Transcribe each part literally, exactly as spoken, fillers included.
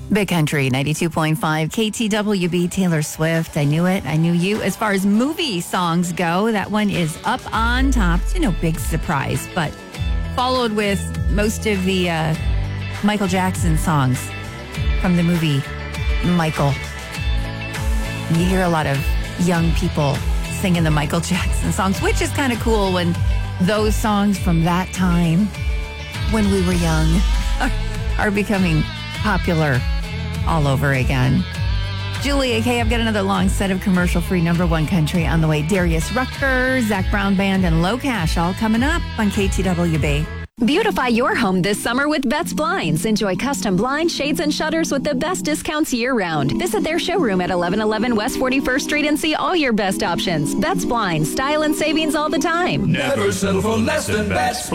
Big Country, ninety-two point five, K T W B, Taylor Swift. I knew it. I knew you. As far as movie songs go, that one is up on top. It's no big surprise, but followed with most of the uh, Michael Jackson songs from the movie Michael. You hear a lot of young people singing the Michael Jackson songs, which is kind of cool when those songs from that time, when we were young, are, are becoming popular all over again. Julia K, I've got another long set of commercial-free number one country on the way. Darius Rucker, Zach Brown Band, and Low Cash all coming up on K T W B. Beautify your home this summer with Betts Blinds. Enjoy custom blinds, shades, and shutters with the best discounts year-round. Visit their showroom at eleven eleven West forty-first Street and see all your best options. Betts Blinds, style and savings all the time. Never settle for less than Betts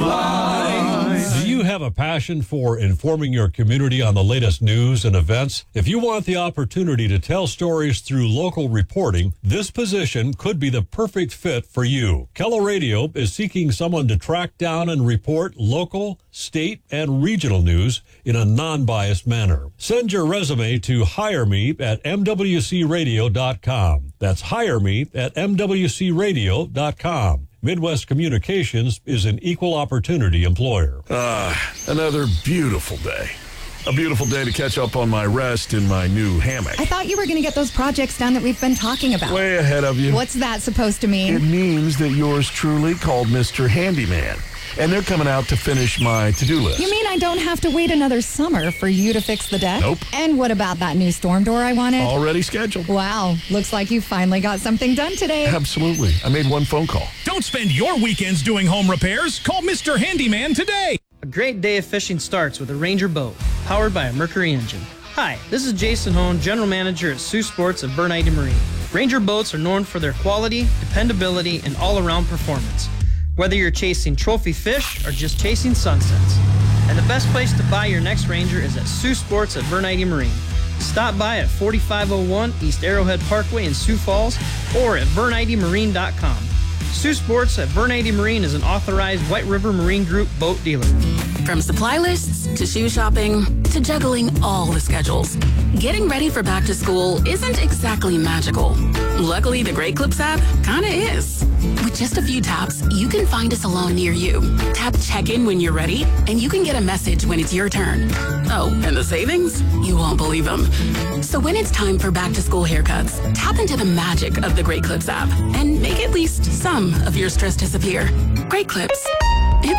Blinds. Do you have a passion for informing your community on the latest news and events? If you want the opportunity to tell stories through local reporting, this position could be the perfect fit for you. Keller Radio is seeking someone to track down and report local, state, and regional news in a non-biased manner. Send your resume to hire me at m w c radio dot com. That's hire me at m w c radio dot com. Midwest Communications is an equal opportunity employer. Ah, another beautiful day. A beautiful day to catch up on my rest in my new hammock. I thought you were going to get those projects done that we've been talking about. Way ahead of you. What's that supposed to mean? It means that yours truly called Mister Handyman. And they're coming out to finish my to-do list. You mean I don't have to wait another summer for you to fix the deck? Nope. And what about that new storm door I wanted? Already scheduled. Wow. Looks like you finally got something done today. Absolutely. I made one phone call. Don't spend your weekends doing home repairs. Call Mister Handyman today. A great day of fishing starts with a Ranger boat, powered by a Mercury engine. Hi, this is Jason Hone, General Manager at Sioux Sports of Bernite Marine. Ranger boats are known for their quality, dependability, and all-around performance. Whether you're chasing trophy fish or just chasing sunsets. And the best place to buy your next Ranger is at Sioux Sports at Bernite Marine. Stop by at forty-five oh one East Arrowhead Parkway in Sioux Falls or at bernite marine dot com. Sioux Sports at Bernite Marine is an authorized White River Marine Group boat dealer. From supply lists to shoe shopping to juggling all the schedules, getting ready for back to school isn't exactly magical. Luckily, the Great Clips app kinda is. With just a few taps, you can find a salon near you. Tap check-in when you're ready, and you can get a message when it's your turn. Oh, and the savings? You won't believe them. So when it's time for back-to-school haircuts, tap into the magic of the Great Clips app and make at least some of your stress disappear. Great Clips,